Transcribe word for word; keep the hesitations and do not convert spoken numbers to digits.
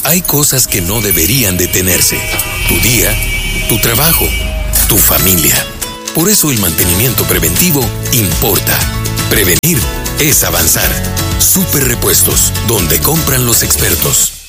Hay cosas que no deberían detenerse. Tu día, tu trabajo, tu familia. Por eso el mantenimiento preventivo importa. Prevenir es avanzar. Super Repuestos, donde compran los expertos.